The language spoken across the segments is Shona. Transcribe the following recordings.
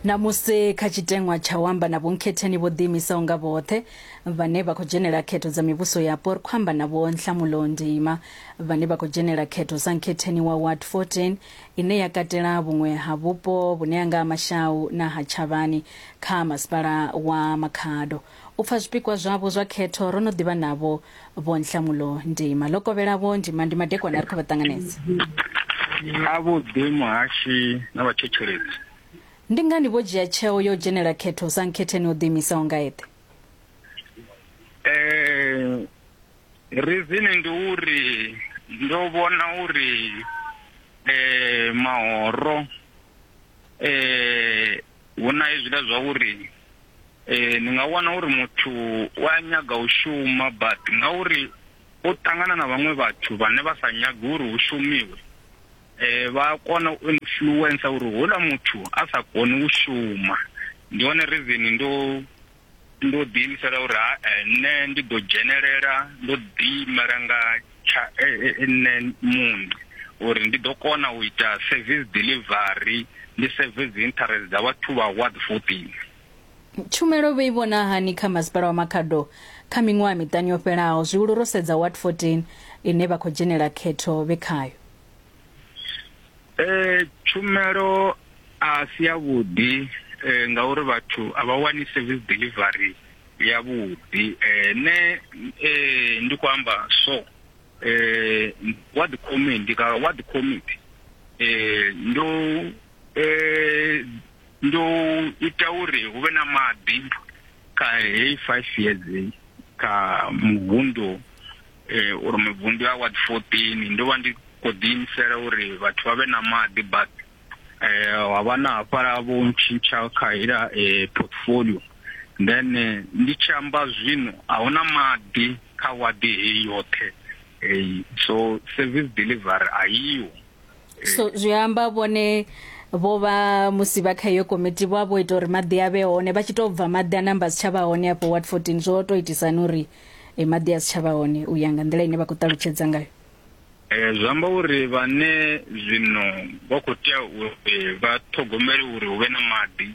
Namuse kachitengwa chawamba na bonkhetheni bodimisa unga bothe vane bako general khetho za mibuso ya por kwamba na bonhlamulo ndima vane bako general khetho sankhetheni wa ward 14 ine yakatela bungwe habupo buneanga mashau na hachavani kha masipala wa Makhado upfa zwipikwa zwabo zwa khetho rono diva nabo bonhlamulo ndima lokovela bo ndima ndimadekwa na rikho batanganeza abo demo hashi na bachecheredzi ndingani bojia cheo yo general khetho sankhetheni odimisa unga ete reason nduri ndobona uri mahoro wona izvila zva uri ningawana uri muthu wanyaga ushuma but ngauri otangana na vamwe vathu vane vasanyaga uri ushumiwe va kona influence uri hola muthu asakoni ushuma ndione reason ndo dimisela uri ne ndido generera ndo dimaranga cha mundu uri ndido kona uita service delivery ndi service interest za vathu va ward 14 tshumelo veivona hani kha masipala wa Makhado kha miṅwaha miṱanu yo fhelaho zwihulu ro sedza ward 14 ine vha khou dzhenela khetho vhekhayo tshumelo a si yavhuḓi ngauri vathu a vha wani service delivery yavhuḓi ne ndi khou amba so ward committee ndo ita uri hu vhe na maḓi kha heyi 5 years kha muvundu uri muvundu ya ward 14 ndo vha ndi khou ḓiimisela uri vhathu vha vhe na maḓi but wa vha na hafhala vho ntshintsha kha ila portfolio then ndi tshi amba zwino a hu na maḓi kha ward heyi yoṱhe so service delivery a yiho so zwi amba vhone vho vha musi vha kha iyo komiti vha vho ita uri maḓi a vhe hone vha tshi tou bva maḓi a namba si tsha vha hone afho ward 14 zwo to itisani uri maḓi a si tsha vha hone u ya nga nḓila ine vha khou ṱalutshedza ngayo zamba uri vhane zwino vha khou tea vha ṱhogomele uri hu vhe na maḓi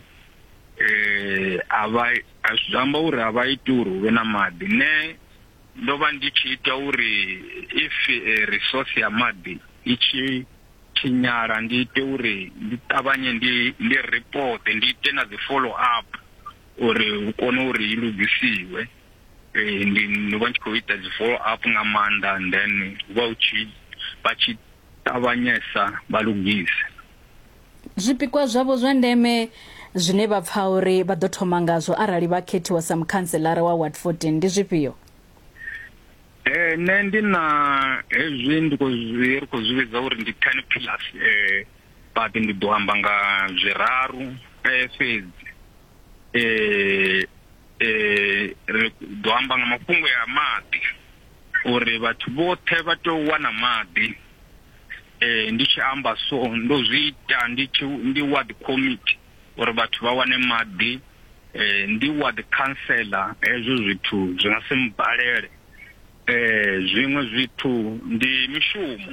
zamba uri a vha iti uri hu vhe na maḓi ne ndo vha ndi tshi ita uri if resource ya maḓi i tshi tshinyala ndi ite uri ndi ṱavhanye ndi report ndi ite na dzi follow up uri hu kone uri i lugisiwe ndi vha tshi khou ita dzi follow up nga maanḓa and then vha tshi ṱavhanyesa vha lugise zwipikwa zwavho zwa ndeme zwine vha pfa uri vha ḓo thoma ngazwo arali vha khethiwa sa mukhanselara wa ward 14 ndi zwifhio ne ndi na hezwi ndi khou zwi vhidza uri ndi 10 pillars but ndi ḓo amba nga zwiraru fhedzi ri ḓo amba nga mafhungo ya maḓi uri vhathu vhoṱhe vha tea u wana maḓi ndi tshi amba so ndo zwi ita ndi ward committee uri vhathu vha wane maḓi ndi ward councillor hezwo zwithu zwi nga se mbalele zwiṅwe zwithu ndi mishumo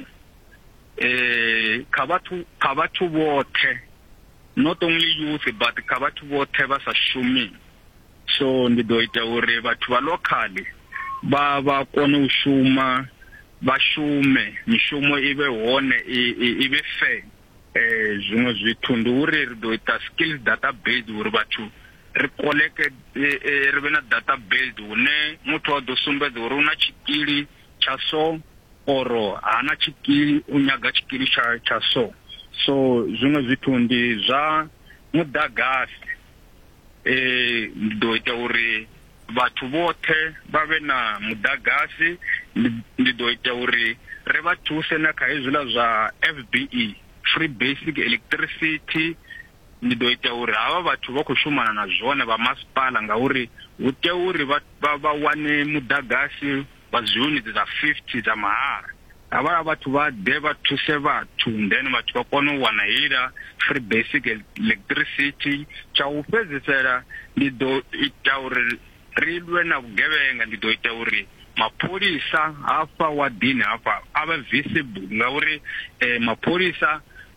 kha vhathu vhoṱhe not only youth but kha vhathu vhoṱhe vha sa shumi so ndi ḓo ita uri vhathu vha locally vha kone u shuma vha shume mishumo i vhe hone i vhe fair zwiṅwe zwithu ndi uri ri ḓo ita skills database uri vhathu ri koleke ri vhe na database hune muthu a ḓo sumbedza uri u na tshikili tsha so oro hana tshikili u nyaga tshikili tsha so zwiṅwe zwithu ndi zwa muḓagasi ndi ḓo ita uri vhathu vhoṱhe vha vhe na muḓagasi ndi ḓo ita uri ri vha thuse na kha hezwiḽa zwa FBE free basic electricity ndi ḓo ita uri havha vhathu vha khou shumana na zwone vha masipala ngauri hu tea uri vha wane muḓagasi wa zwiuniti dza 50 dza mahala havha vhathu vha ḓe vha thuse vhathu then vhathu vha kone u wana hila free basic electricity tsha u fhedzisela ndi ḓo ita uri ri lwe na vhugevhenga ndi ḓo ita uri mapholisa hafha wadini hafha a vhe visible ngauri mapholisa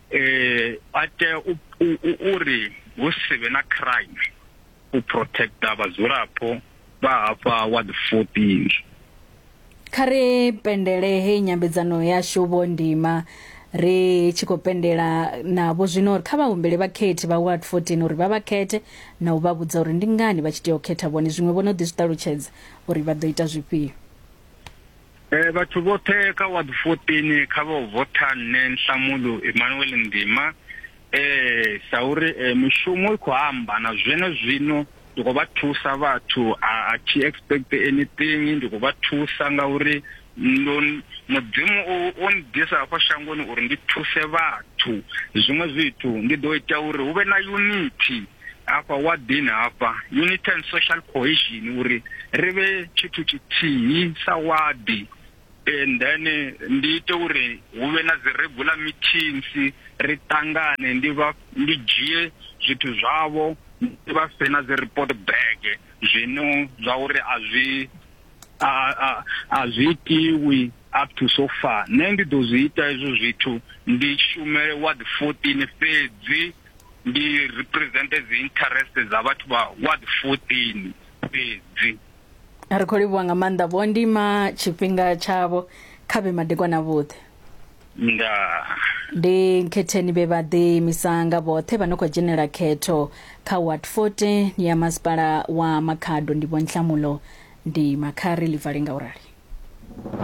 ate uri hu si vhe na crime u protecta vhadzulapo vha hafha ward 14. kha ri pendele hei nyambedzano yashu vho Ndima ri tshi khou pendela navho zwino uri kha vhahumbeli vhakhethi vha ward 14 uri vha vha khethe na u vha vhudza uri ndi ngani vha tshi tea u khetha vhone zwiṅwe vho no ḓi zwi ṱalutshedza uri vha ḓo ita zwifhio. Vhathu vhoṱhe kha ward 14 kha vha votha nne Nhlamulo Emmanuel Ndima sa uri mishumo i khou amba na zwino ndi khou vha thusa vhathu a thi expect anything, ndi khou vha thusa nga uri mudzimu o ndisa afha shangoni uri ndi thuse vhathu. Zwiṅwe zwithu ndi ḓo ita uri hu vhe na unity afha wadini hafha, unity and social cohesion, uri ri vhe tshithu tshithihi sa wadi. And then ndi ite uri hu vhe na dzi regular meetings, ri ṱangane ndi dzhie zwithu zwavho, ndi vha fhe na dzi report bag zwino zwa uri a zwi itiwi up to so far. Nṋe ndi ḓo zwi ita hezwo zwithu, ndi shumele ward 14 fhedzi, ndi represente dzi interest dza vhathu vha ward 14 fhedzi. Ri khou livhuwa nga maanḓa vho Ndima tshifhinga tshavho kha vhe madekwana vhoṱhe. Ndi khetheni vhe vhaḓiimisa nga vhoṱhe vha no khou dzhenela khetho kha ward 14 ya masipala wa Makhado. Ndi vho Nhlamulo Ndima, kha ri ḽi vale ngaurali.